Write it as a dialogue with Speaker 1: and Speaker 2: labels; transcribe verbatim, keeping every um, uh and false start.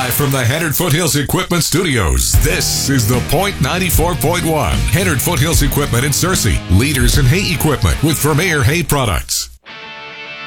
Speaker 1: Live from the Hennard Foothills Equipment Studios, this is The Point ninety-four point one. Hennard Foothills Equipment in Searcy. Leaders in hay equipment with Vermeer Hay Products.